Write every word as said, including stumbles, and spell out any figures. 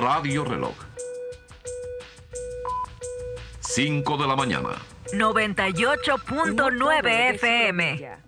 Radio Reloj. cinco de la mañana. noventa y ocho punto nueve F M.